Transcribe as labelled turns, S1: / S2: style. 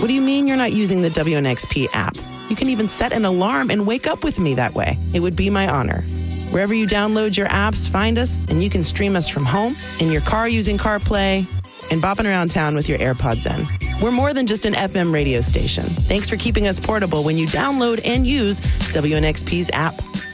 S1: What do you mean you're not using the WNXP app? You can even set an alarm and wake up with me that way. It would be my honor. Wherever you download your apps, find us, and you can stream us from home, in your car using CarPlay, and bopping around town with your AirPods in. We're more than just an FM radio station. Thanks for keeping us portable when you download and use WNXP's app.